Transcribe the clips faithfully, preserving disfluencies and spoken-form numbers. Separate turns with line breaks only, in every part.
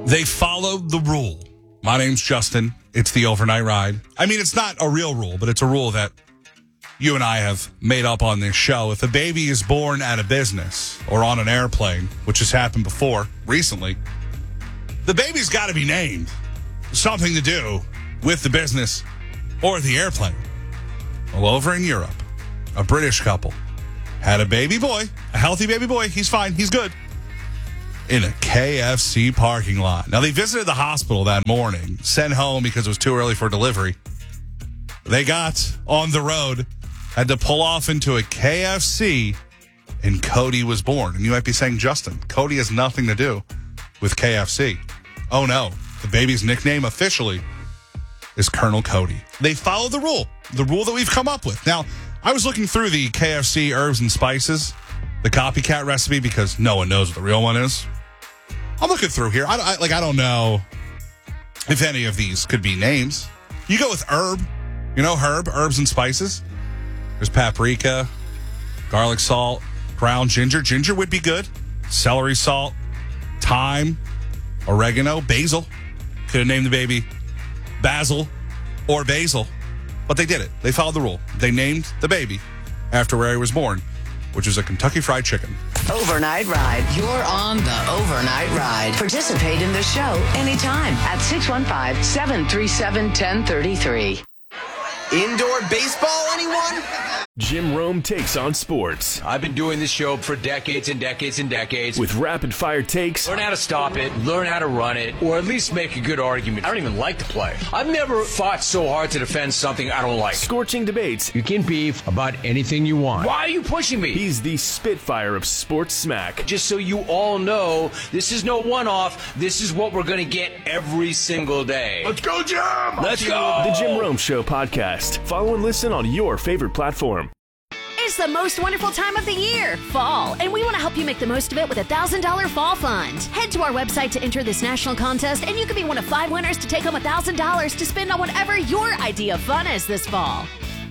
They followed the rule. My name's Justin. It's the overnight ride. I mean, it's not a real rule, but it's a rule that you and I have made up on this show. If a baby is born at a business or on an airplane, which has happened before recently, the baby's got to be named something to do with the business or the airplane. Well, over in Europe, a British couple had a baby boy, a healthy baby boy. He's fine. He's good. In a K F C parking lot. Now, they visited the hospital that morning, sent home because it was too early for delivery. They got on the road, had to pull off into a K F C, and Cody was born. And you might be saying, Justin, Cody has nothing to do with K F C. Oh, no. The baby's nickname officially is Colonel Cody. They followed the rule, the rule that we've come up with. Now, I was looking through the K F C herbs and spices, the copycat recipe, because no one knows what the real one is. I'm looking through here. I, I like. I don't know if any of these could be names. You go with herb, you know, herb, herbs and spices. There's paprika, garlic salt, ground ginger. Ginger would be good. Celery salt, thyme, oregano, basil. Could have named the baby Basil or Basil, but they did it. They followed the rule. They named the baby after where he was born, which is a Kentucky Fried Chicken.
Overnight Ride. You're on the Overnight Ride. Participate in the show anytime at six one five, seven three seven, one zero three three.
Indoor baseball, anyone?
Jim Rome takes on sports.
I've been doing this show for decades and decades and decades.
With rapid-fire takes.
Learn how to stop it, learn how to run it, or at least make a good argument. I don't even like to play. I've never fought so hard to defend something I don't like.
Scorching debates.
You can beef about anything you want. Why are you pushing me?
He's the Spitfire of sports smack.
Just so you all know, this is no one-off. This is what we're going to get every single day.
Let's go, Jim!
Let's go!
The Jim Rome Show podcast. Follow and listen on your favorite platform.
It's the most wonderful time of the year, fall, and we want to help you make the most of it with a one thousand dollars fall fund. Head to our website to enter this national contest, and you could be one of five winners to take home one thousand dollars to spend on whatever your idea of fun is this fall.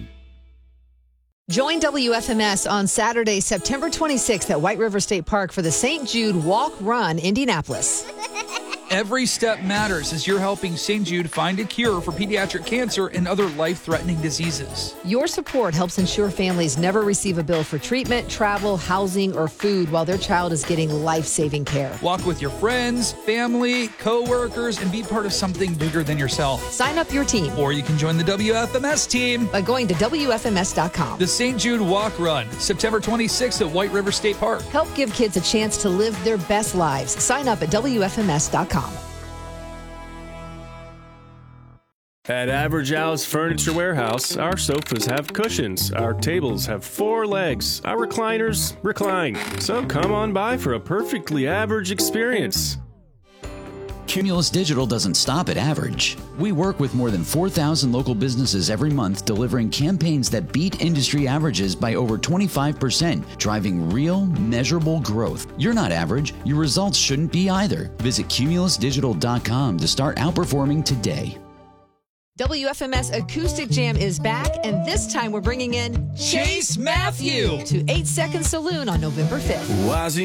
Join W F M S on Saturday, September twenty-sixth at White River State Park for the Saint Jude Walk Run Indianapolis.
Every step matters as you're helping Saint Jude find a cure for pediatric cancer and other life-threatening diseases.
Your support helps ensure families never receive a bill for treatment, travel, housing, or food while their child is getting life-saving care.
Walk with your friends, family, co-workers, and be part of something bigger than yourself.
Sign up your team.
Or you can join the W F M S team
by going to W F M S dot com.
The Saint Jude Walk Run, September twenty-sixth at White River State Park.
Help give kids a chance to live their best lives. Sign up at W F M S dot com.
At Average Al's Furniture Warehouse, our sofas have cushions, our tables have four legs, our recliners recline. So come on by for a perfectly average experience.
Cumulus Digital doesn't stop at average. We work with more than four thousand local businesses every month, delivering campaigns that beat industry averages by over twenty-five percent, driving real, measurable growth. You're not average. Your results shouldn't be either. Visit cumulus digital dot com to start outperforming today.
W F M S Acoustic Jam is back, and this time we're bringing in
Chase Matthew
to eight second Saloon on November fifth.
Wazzy